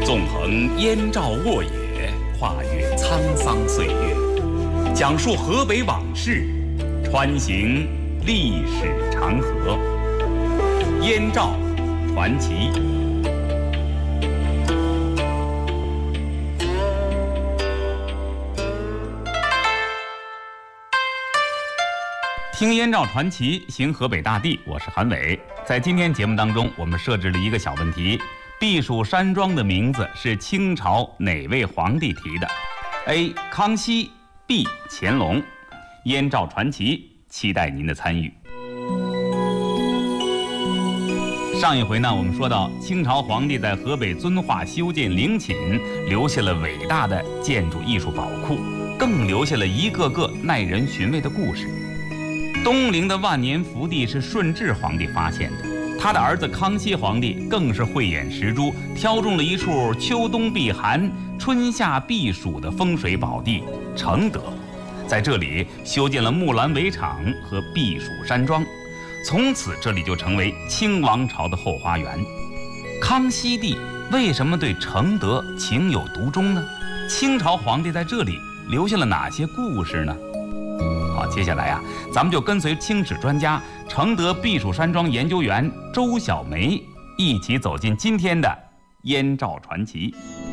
纵横燕赵沃野，跨越沧桑岁月，讲述河北往事，穿行历史长河。燕赵传奇。听燕赵传奇，行河北大地，我是韩伟。在今天节目当中，我们设置了一个小问题：避暑山庄的名字是清朝哪位皇帝提的 ？A. 康熙 B. 乾隆。燕赵传奇，期待您的参与。上一回呢，我们说到清朝皇帝在河北遵化修建陵寝，留下了伟大的建筑艺术宝库，更留下了一个个耐人寻味的故事。东陵的万年福地是顺治皇帝发现的，他的儿子康熙皇帝更是慧眼识珠，挑中了一处秋冬避寒、春夏避暑的风水宝地承德，在这里修建了木兰围场和避暑山庄，从此这里就成为清王朝的后花园。康熙帝为什么对承德情有独钟呢？清朝皇帝在这里留下了哪些故事呢？好，接下来啊，咱们就跟随清史专家、承德避暑山庄研究员周小梅一起走进今天的燕赵传奇。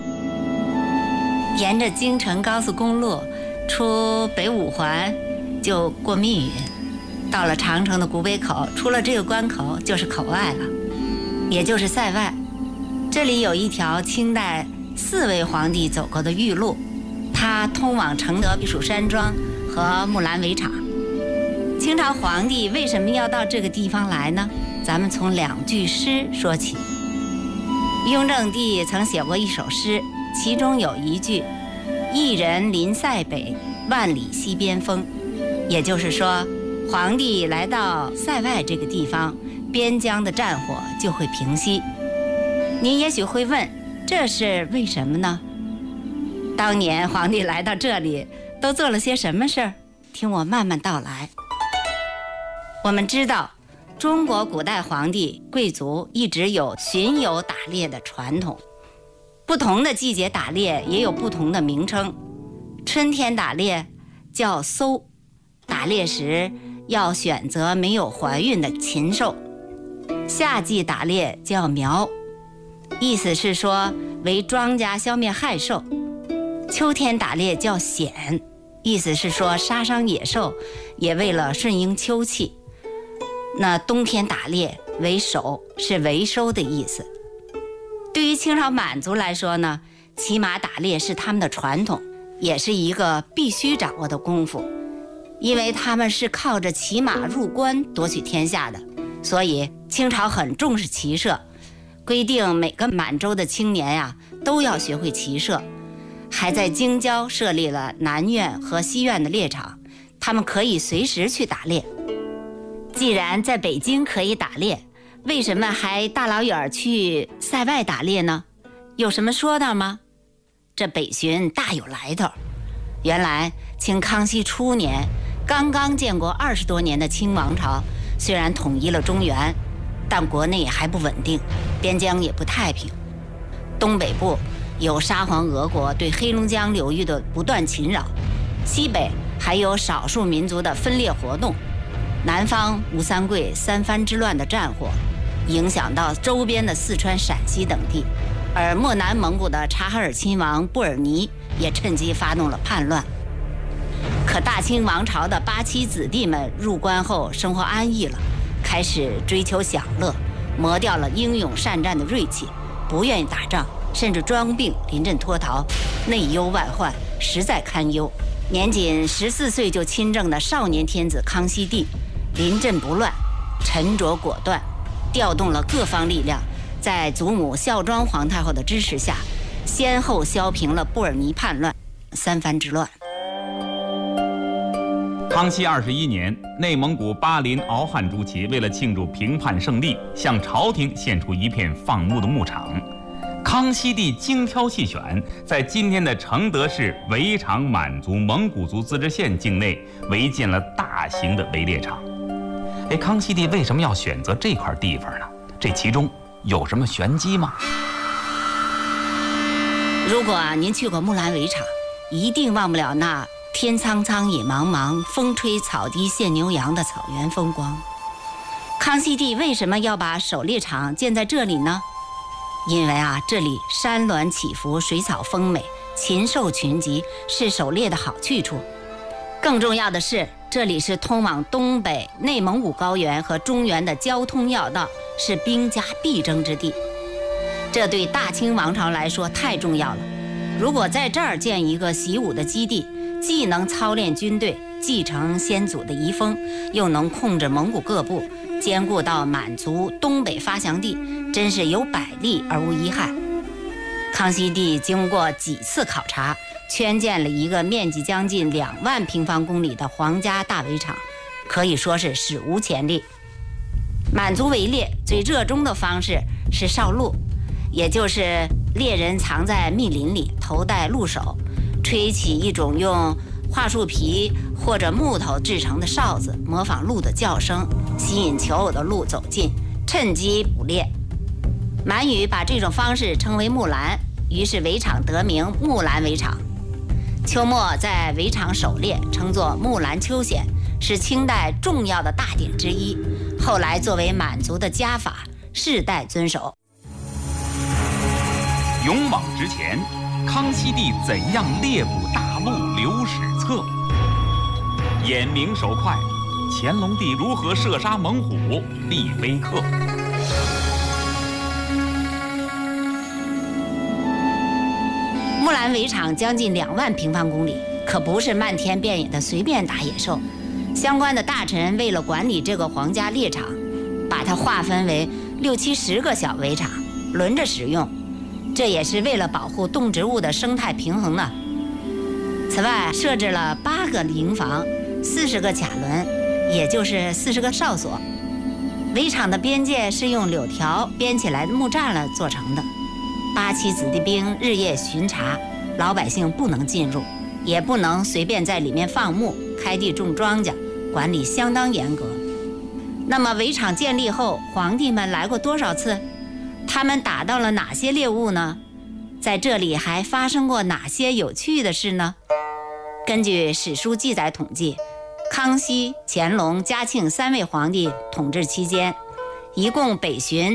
沿着京承高速公路出北五环，就过密云，到了长城的古北口，出了这个关口就是口外了，也就是塞外。这里有一条清代4位皇帝走过的御路，它通往承德避暑山庄和木兰围场。清朝皇帝为什么要到这个地方来呢？咱们从2句诗说起。雍正帝曾写过一首诗，其中有一句“一人临塞北，万里西边风”，也就是说，皇帝来到塞外这个地方，边疆的战火就会平息。您也许会问，这是为什么呢？当年皇帝来到这里都做了些什么事儿？听我慢慢道来。我们知道，中国古代皇帝、贵族一直有巡游打猎的传统，不同的季节打猎也有不同的名称。春天打猎叫搜，打猎时要选择没有怀孕的禽兽；夏季打猎叫苗，意思是说为庄稼消灭害兽；秋天打猎叫显，意思是说杀伤野兽，也为了顺应秋气。那冬天打猎为守，是为收的意思。对于清朝满族来说呢，骑马打猎是他们的传统，也是一个必须掌握的功夫，因为他们是靠着骑马入关夺取天下的，所以清朝很重视骑射，规定每个满洲的青年呀都要学会骑射，还在京郊设立了南苑和西苑的猎场，他们可以随时去打猎。既然在北京可以打猎，为什么还大老远去塞外打猎呢？有什么说道吗？这北巡大有来头。原来清康熙初年，刚刚建国20多年的清王朝，虽然统一了中原，但国内还不稳定，边疆也不太平。东北部有沙皇俄国对黑龙江流域的不断侵扰，西北还有少数民族的分裂活动，南方吴三桂3藩之乱的战火影响到周边的四川、陕西等地，而漠南蒙古的察哈尔亲王布尔尼也趁机发动了叛乱。可大清王朝的8旗子弟们入关后生活安逸了，开始追求享乐，磨掉了英勇善战的锐气，不愿意打仗，甚至装病临阵脱逃，内忧外患，实在堪忧。年仅14岁就亲政的少年天子康熙帝临阵不乱，沉着果断，调动了各方力量，在祖母孝庄皇太后的支持下，先后削平了布尔尼叛乱、3藩之乱。 康熙21年，内蒙古巴林敖汉诸旗为了庆祝平叛胜利，向朝廷献出一片放牧的牧场。康熙帝精挑细选，在今天的承德市围场满族蒙古族自治县境内围建了大型的围猎场。康熙帝为什么要选择这块地方呢？这其中有什么玄机吗？ 如果您去过木兰围场，一定忘不了那天苍苍野茫茫，风吹草低见牛羊的草原风光。康熙帝为什么要把狩猎场建在这里呢？因为这里山峦起伏，水草丰美，禽兽群集，是狩猎的好去处。更重要的是，这里是通往东北内蒙古高原和中原的交通要道，是兵家必争之地。这对大清王朝来说太重要了。如果在这儿建一个习武的基地，既能操练军队，继承先祖的遗风，又能控制蒙古各部，兼顾到满族东北发祥地，真是有百利而无一害。康熙帝经过几次考察，圈建了一个面积将近2万平方公里的皇家大围场，可以说是史无前例。满族围猎最热衷的方式是哨鹿，也就是猎人藏在密林里，头戴鹿首，吹起一种用桦树皮或者木头制成的哨子，模仿鹿的叫声，吸引求偶的鹿走近，趁机捕猎。满语把这种方式称为木兰，于是围场得名木兰围场。秋末在围场狩猎称作木兰秋显，是清代重要的大典之一，后来作为满族的家法，世代遵守。 勇往直前，康熙帝怎样猎捕大鹿留史册。眼明手快，乾隆帝如何射杀猛虎立碑刻。 木兰围场将近2万平方公里，可不是漫天遍野的随便打野兽。相关的大臣为了管理这个皇家猎场，把它划分为60、70个小围场，轮着使用。这也是为了保护动植物的生态平衡呢。此外，设置了8个营房，40个卡轮，也就是40个哨所。围场的边界是用柳条编起来的木栅栏做成的。8旗子弟兵日夜巡查，老百姓不能进入，也不能随便在里面放牧、开地种庄稼，管理相当严格。那么围场建立后，皇帝们来过多少次？他们打到了哪些猎物呢？在这里还发生过哪些有趣的事呢？根据史书记载统计，康熙、乾隆、嘉庆3位皇帝统治期间，一共北巡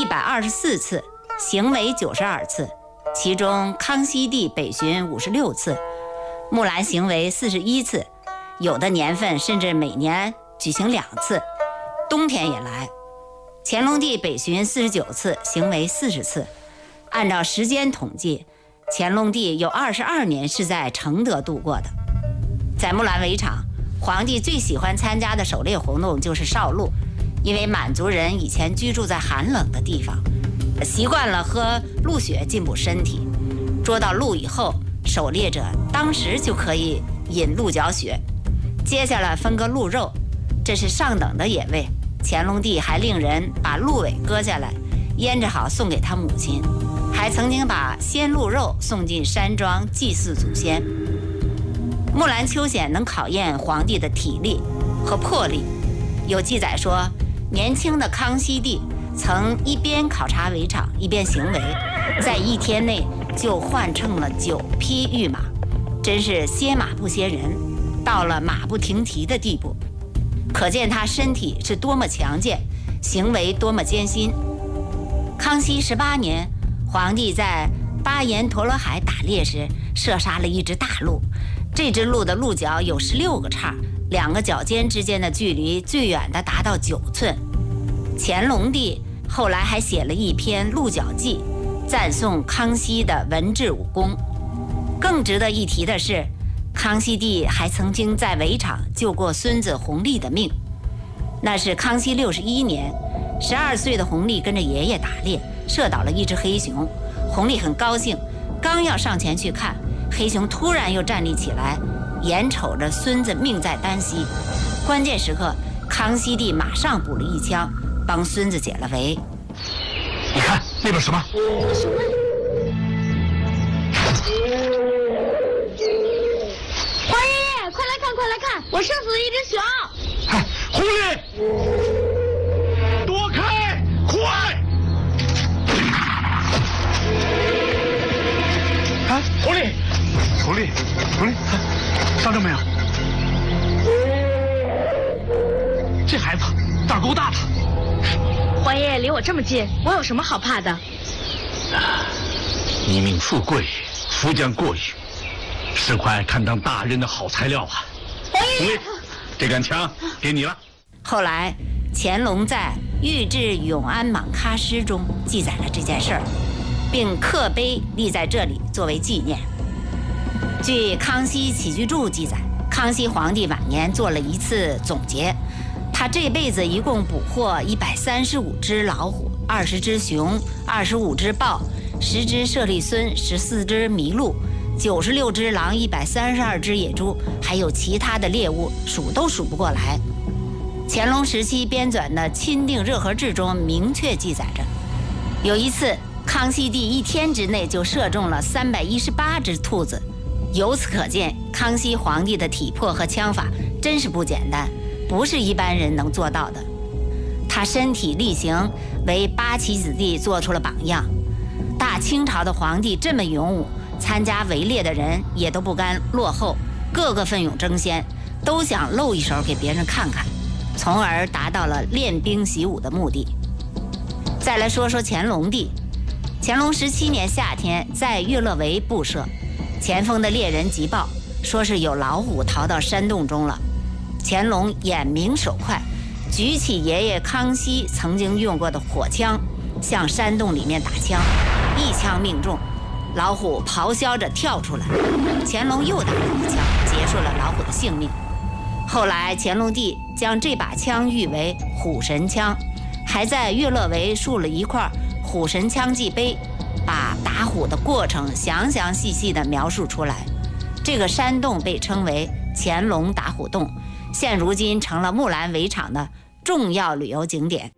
124次，行为92次，其中康熙帝北巡56次，木兰行为41次，有的年份甚至每年举行2次，冬天也来。乾隆帝北巡49次，行为40次。按照时间统计，乾隆帝有22年是在承德度过的。在木兰围场，皇帝最喜欢参加的狩猎活动就是哨鹿，因为满族人以前居住在寒冷的地方，习惯了喝鹿血进补身体。捉到鹿以后，狩猎者当时就可以饮鹿角血，接下来分割鹿肉，这是上等的野味。乾隆帝还令人把鹿尾割下来，腌制好送给他母亲，还曾经把鲜鹿肉送进山庄祭祀祖先。木兰秋显能考验皇帝的体力和魄力。有记载说，年轻的康熙帝曾一边考察围场一边行为，在1天内就换乘了9匹御马，真是歇马不歇人，到了马不停蹄的地步。可见他身体是多么强健，行为多么艰辛。康熙18年，皇帝在巴颜陀罗海打猎时射杀了一只大鹿，这只鹿的鹿角有16个叉，2个角尖之间的距离最远的达到9寸。乾隆帝后来还写了一篇《鹿角记》，赞颂康熙的文治武功。更值得一提的是，康熙帝还曾经在围场救过孙子弘历的命。那是康熙61年，12岁的弘历跟着爷爷打猎，射倒了一只黑熊。弘历很高兴，刚要上前去看，黑熊突然又站立起来，眼瞅着孙子命在旦夕。关键时刻，康熙帝马上补了一枪，帮孙子解了围。 你看那边什么？ 熊啊！皇爷爷，快来看，快来看！我射死了一只熊！ 哎，狐狸，躲开！快！ 狐狸，伤着没有？这孩子胆儿够大的。 皇爷爷离我这么近，我有什么好怕的？ 一命富贵，福将过于，是块堪当大人的好材料啊！ 皇爷爷， 这杆枪给你了。 后来，乾隆在《御制永安莽喀诗》中记载了这件事儿，并刻碑立在这里作为纪念。据《康熙起居注》记载，康熙皇帝晚年做了一次总结，他这辈子一共捕获135只老虎、20只熊、25只豹、10只舍利孙、14只麋鹿、96只狼、132只野猪，还有其他的猎物，数都数不过来。乾隆时期编纂的《钦定热河志》中明确记载着，有一次康熙帝1天之内就射中了318只兔子。由此可见，康熙皇帝的体魄和枪法真是不简单，不是一般人能做到的。他身体力行，为八旗子弟做出了榜样。大清朝的皇帝这么勇武，参加围猎的人也都不甘落后，个个奋勇争先，都想露一手给别人看看，从而达到了练兵习武的目的。再来说说乾隆帝。乾隆17年夏天，在月勒围布设，前锋的猎人急报说是有老虎逃到山洞中了。乾隆眼明手快，举起爷爷康熙曾经用过的火枪，向山洞里面打枪，一枪命中，老虎咆哮着跳出来。乾隆又打了一枪，结束了老虎的性命。后来乾隆帝将这把枪誉为虎神枪，还在月勒围竖了一块虎神枪记碑，把打虎的过程详详细细地描述出来。这个山洞被称为乾隆打虎洞，现如今成了木兰围场的重要旅游景点。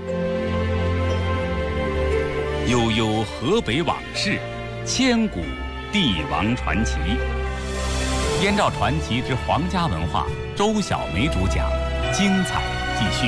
悠悠河北往事，千古帝王传奇。燕赵传奇之皇家文化，周小梅主讲，精彩继续。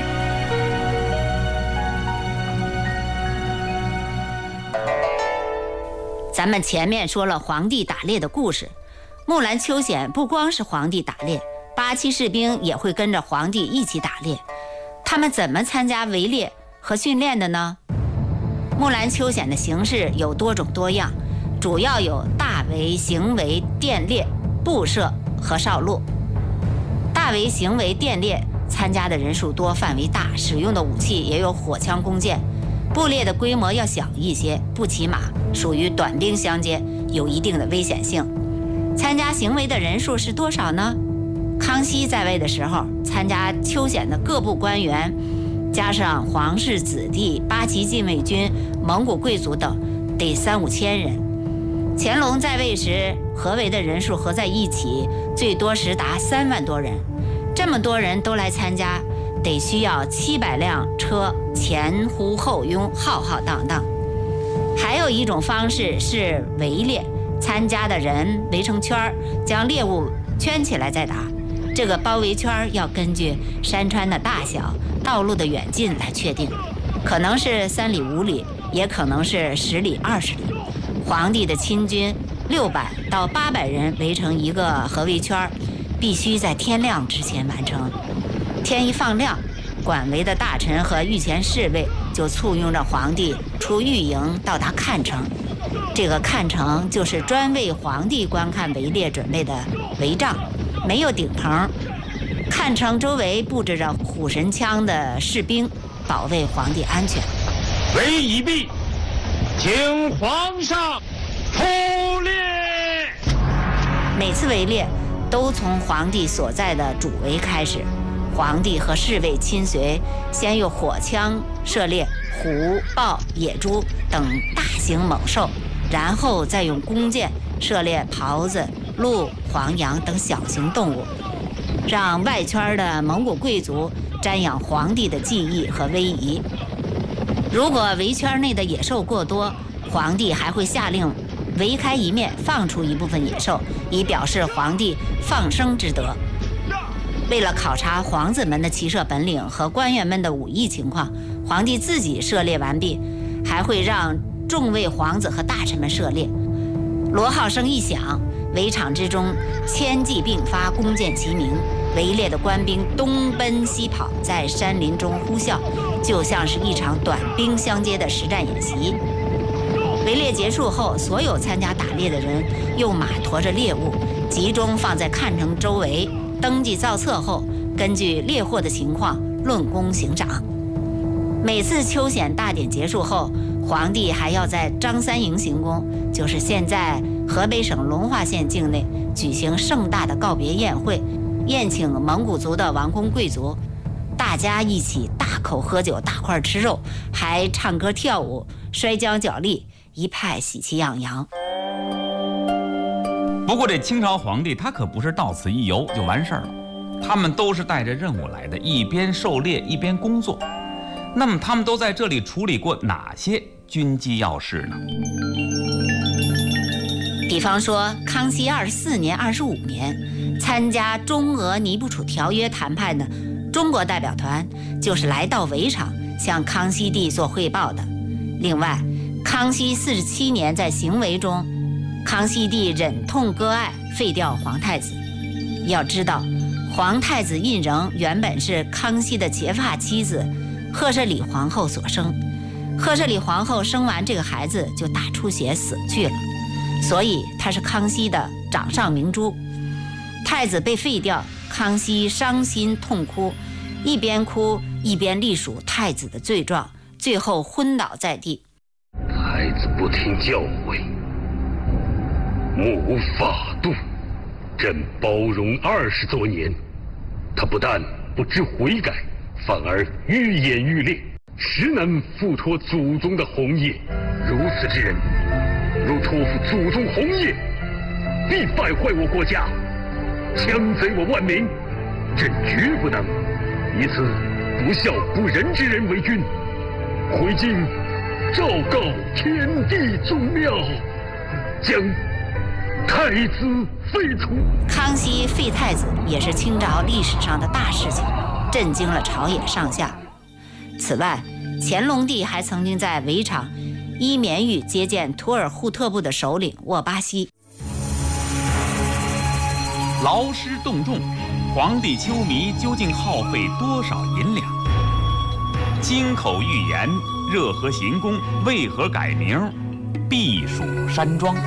咱们前面说了皇帝打猎的故事，木兰秋显不光是皇帝打猎，八旗士兵也会跟着皇帝一起打猎。他们怎么参加围猎和训练的呢？木兰秋显的形式有多种多样，主要有大围、行围、电猎、步射和哨落。大围、行围、电猎参加的人数多，范围大，使用的武器也有火枪、弓箭。步猎的规模要小一些，不骑马，属于短兵相接，有一定的危险性。参加行围的人数是多少呢？康熙在位的时候，参加秋显的各部官员，加上皇室子弟、八旗禁卫军、蒙古贵族等，得3-5千人。乾隆在位时，合围的人数合在一起，最多时达3万多人。这么多人都来参加，得需要700辆车，前呼后拥，浩浩荡荡。还有一种方式是围猎，参加的人围成圈，将猎物圈起来再打。这个包围圈要根据山川的大小、道路的远近来确定，可能是3里5里，也可能是10里20里。皇帝的亲军600到800人围成一个合围圈，必须在天亮之前完成。天一放亮，管围的大臣和御前侍卫就簇拥着皇帝出御营，到达看城。这个看城就是专为皇帝观看围猎准备的围帐，没有顶棚。看城周围布置着虎神枪的士兵，保卫皇帝安全。 围已毕，请皇上出列。 每次围猎都从皇帝所在的主围开始，皇帝和侍卫亲随，先用火枪射猎虎、豹、野猪等大型猛兽，然后再用弓箭射猎狍子、鹿、黄羊等小型动物，让外圈的蒙古贵族瞻仰皇帝的技艺和威仪。如果围圈内的野兽过多，皇帝还会下令围开一面，放出一部分野兽，以表示皇帝放生之德。为了考察皇子们的骑射本领和官员们的武艺情况，皇帝自己射猎完毕，还会让众位皇子和大臣们射猎。锣号声一响， 围场之中，千骑并发，弓箭齐鸣，围猎的官兵东奔西跑，在山林中呼啸，就像是一场短兵相接的实战演习。围猎结束后，所有参加打猎的人用马驮着猎物，集中放在看城周围，登记造册后，根据猎获的情况论功行赏。每次秋显大典结束后，皇帝还要在张三营行宫，就是现在河北省隆化县境内，举行盛大的告别宴会，宴请蒙古族的王公贵族，大家一起大口喝酒，大块吃肉，还唱歌跳舞，摔跤角力，一派喜气洋洋。 不过这清朝皇帝他可不是到此一游就完事儿了，他们都是带着任务来的，一边狩猎一边工作。那么他们都在这里处理过哪些军机要事呢？ 比方说，康熙24年、25年参加中俄尼布楚条约谈判的中国代表团，就是来到围场向康熙帝做汇报的。另外，康熙47年在行围中，康熙帝忍痛割爱，废掉皇太子。要知道，皇太子胤禛原本是康熙的结发妻子赫舍里皇后所生，赫舍里皇后生完这个孩子就大出血死去了，所以她是康熙的掌上明珠。太子被废掉，康熙伤心痛哭，一边哭一边历数太子的罪状，最后昏倒在地。 太子不听教诲，目无法度，朕包容20多年，他不但不知悔改，反而愈演愈烈，实难付托祖宗的红业。如此之人，若托付祖宗红业，必败坏我国家，枪贼我万民。朕绝不能以此不孝不仁之人为君。回京昭告天地宗庙，将太子废除。 康熙废太子也是清朝历史上的大事情，震惊了朝野上下。此外，乾隆帝还曾经在围场伊棉峪接见图尔扈特部的首领沃巴西。 劳师动众，皇帝秋弥究竟耗费多少银两？金口玉言，热河行宫为何改名避暑山庄？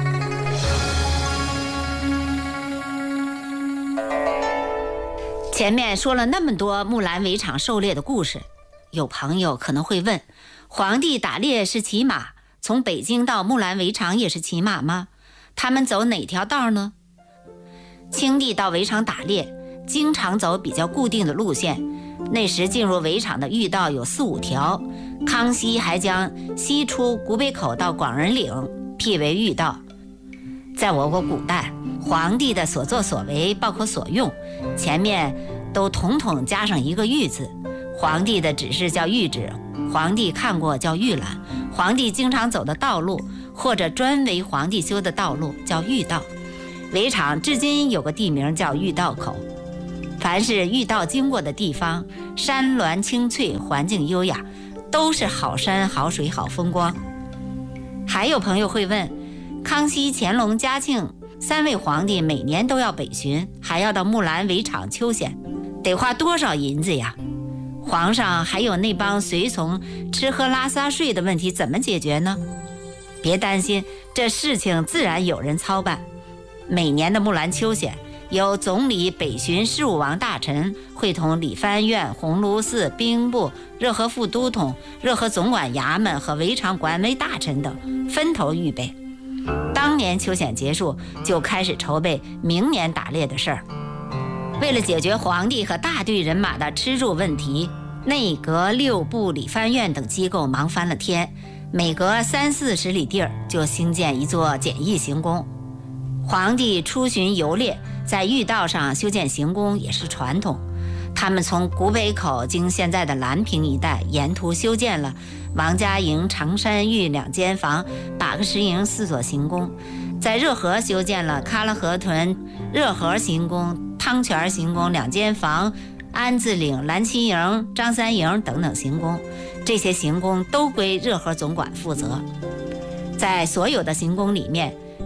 前面说了那么多木兰围场狩猎的故事，有朋友可能会问，皇帝打猎是骑马，从北京到木兰围场也是骑马吗？他们走哪条道呢？清帝到围场打猎，经常走比较固定的路线，那时进入围场的御道有4、5条，康熙还将西出古北口到广仁岭辟为御道。在我国古代，皇帝的所作所为包括所用，前面都统统加上一个御字。皇帝的指示叫谕旨，皇帝看过叫御览，皇帝经常走的道路或者专为皇帝修的道路叫御道。围场至今有个地名叫御道口。凡是御道经过的地方，山峦青翠，环境优雅，都是好山好水好风光。还有朋友会问，康熙、乾隆、嘉庆3位皇帝每年都要北巡，还要到木兰围场秋显，得花多少银子呀？皇上还有那帮随从吃喝拉撒睡的问题怎么解决呢？别担心，这事情自然有人操办。每年的木兰秋显，由总理北巡事务王大臣会同理藩院、鸿胪寺、兵部、热河副都统、热河总管衙门和围场管委大臣等分头预备。当年秋显结束，就开始筹备明年打猎的事儿。为了解决皇帝和大队人马的吃住问题，内阁、6部、理藩院等机构忙翻了天，每隔30-40里地儿就兴建一座简易行宫。皇帝出巡游猎，在御道上修建行宫也是传统。他们从古北口经现在的兰平一带，沿途修建了王家营、长山峪2间房、把个石营4所行宫，在热河修建了喀拉河屯热河行宫、汤泉行宫2间房、安字岭、蓝旗营、张三营等等行宫，这些行宫都归热河总管负责。在所有的行宫里面，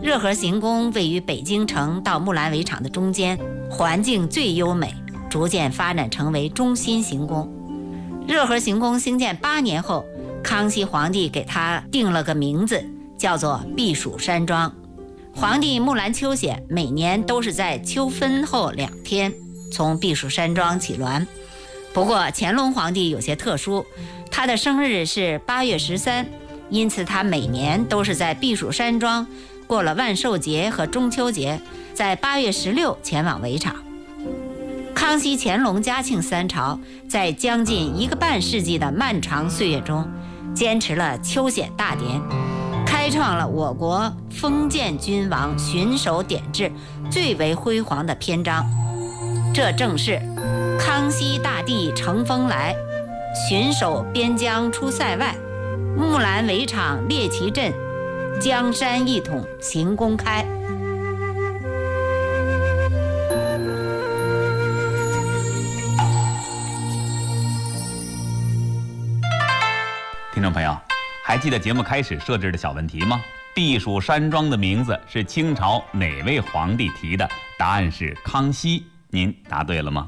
热河行宫位于北京城到木兰围场的中间，环境最优美，逐渐发展成为中心行宫。热河行宫兴建8年后，康熙皇帝给它定了个名字，叫做避暑山庄。皇帝木兰秋显每年都是在秋分后2天从避暑山庄起銮。不过乾隆皇帝有些特殊，他的生日是8月13，因此他每年都是在避暑山庄过了万寿节和中秋节，在8月16前往围场。康熙、乾隆、嘉庆3朝在将近1个半世纪的漫长岁月中，坚持了秋显大典，开创了我国封建君王巡守典制最为辉煌的篇章。这正是康熙大帝乘风来，巡守边疆出塞外，木兰围场列旗阵，江山一统行宫开。 听众朋友，还记得节目开始设置的小问题吗？避暑山庄的名字是清朝哪位皇帝提的？答案是康熙。您答对了吗？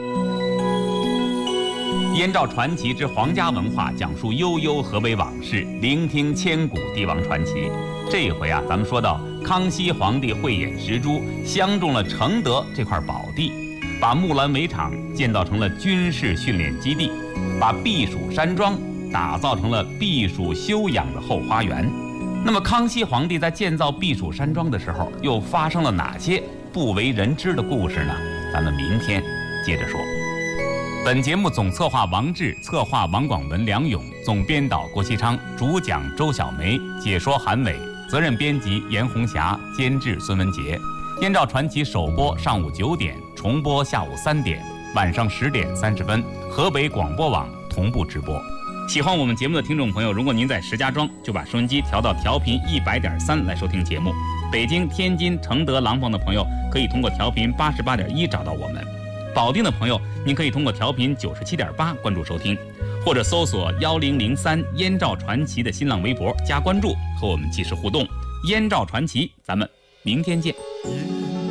燕赵传奇之皇家文化，讲述悠悠河北往事，聆听千古帝王传奇。这一回啊，咱们说到康熙皇帝慧眼识珠，相中了承德这块宝地，把木兰围场建造成了军事训练基地，把避暑山庄打造成了避暑休养的后花园。那么康熙皇帝在建造避暑山庄的时候，又发生了哪些不为人知的故事呢？咱们明天接着说。本节目总策划王志，策划王广文、梁勇，总编导郭其昌，主讲周小梅，解说韩伟，责任编辑严红霞，监制孙文杰。燕赵传奇首播上午9点，重播下午3点，晚上10点30分，河北广播网同步直播。喜欢我们节目的听众朋友，如果您在石家庄，就把收音机调到调频100.3来收听节目。北京、天津、承德、廊坊的朋友可以通过调频88.1找到我们。保定的朋友，您可以通过调频97.8关注收听，或者搜索1003燕赵传奇的新浪微博加关注，和我们及时互动。燕赵传奇，咱们明天见。